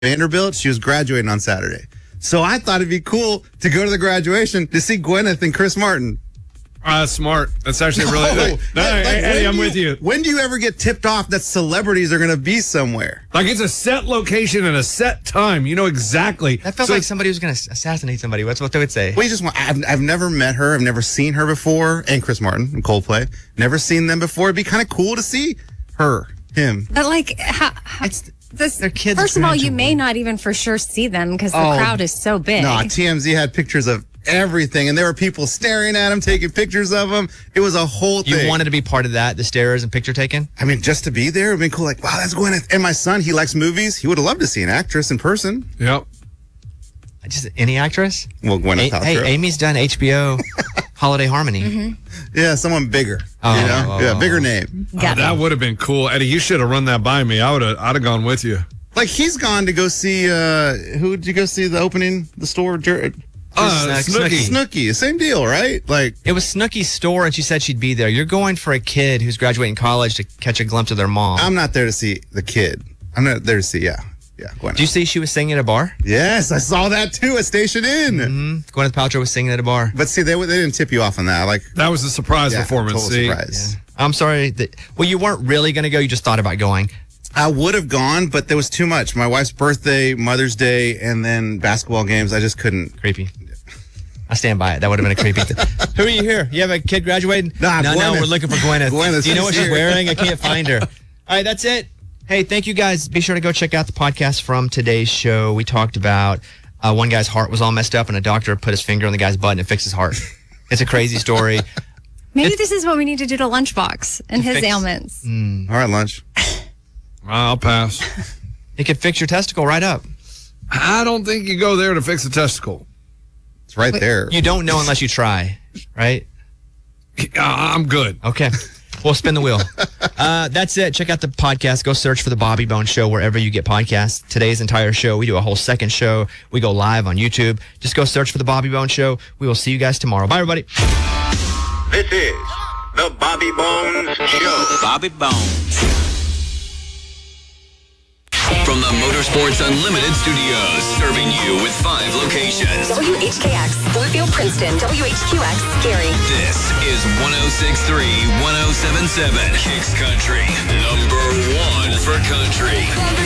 Vanderbilt. She was graduating on Saturday. So I thought it'd be cool to go to the graduation to see Gwyneth and Chris Martin. Smart. That's actually really... Eddie, I'm with you. When do you ever get tipped off that celebrities are going to be somewhere? Like, it's a set location and a set time. You know exactly. That felt like somebody was going to assassinate somebody. That's what they would say. We just want, I've never met her. I've never seen her before. And Chris Martin and Coldplay. Never seen them before. It'd be kind of cool to see him. But like, Their kids. First of all, you may not even for sure see them because the crowd is so big. No, TMZ had pictures of everything, and there were people staring at him, taking pictures of him. It was a whole thing. You wanted to be part of that, the stares and picture taking? I mean, just to be there would be cool. Like, wow, that's Gwyneth. And my son, he likes movies. He would have loved to see an actress in person. Yep. Just any actress? Well, Gwyneth Paltrow. Hey, Amy's done HBO Holiday Harmony. Mm-hmm. Yeah, someone bigger. Yeah, bigger name. That would have been cool. Eddie, you should have run that by me. I'd have gone with you. Like, he's gone to go see, who did you go see the opening, the store? Snooki. Same deal, right? Like, it was Snooki's store, and she said she'd be there. You're going for a kid who's graduating college to catch a glimpse of their mom. I'm not there to see the kid. I'm not there to see, Gwyneth. Did you see she was singing at a bar? Yes, I saw that too at Station Inn. Mm-hmm. Gwyneth Paltrow was singing at a bar. But see, they didn't tip you off on that. Like, that was a surprise performance. Total surprise. Yeah. I'm sorry. You weren't really going to go. You just thought about going. I would have gone, but there was too much. My wife's birthday, Mother's Day, and then basketball games. I just couldn't. Creepy. I stand by it. That would have been a creepy thing. Who are you here? You have a kid graduating? No, we're looking for Gwyneth. Gwyneth. Do you know what she's wearing? I can't find her. All right, that's it. Hey, thank you guys. Be sure to go check out the podcast from today's show. We talked about one guy's heart was all messed up, and a doctor put his finger on the guy's butt and fixed his heart. It's a crazy story. Maybe this is what we need to do to Lunchbox and his ailments. All right, Lunch. I'll pass. It could fix your testicle right up. I don't think you go there to fix a testicle. It's right there. You don't know unless you try, right? I'm good. Okay. We'll spin the wheel. That's it. Check out the podcast. Go search for The Bobby Bones Show wherever you get podcasts. Today's entire show, we do a whole second show. We go live on YouTube. Just go search for The Bobby Bones Show. We will see you guys tomorrow. Bye, everybody. This is The Bobby Bones Show. Bobby Bones. From the Motorsports Unlimited Studios, serving you with 5 locations. WHKX, Bluefield, Princeton, WHQX, Gary. This is 106.3, 107.7, Kicks Country, #1 for country.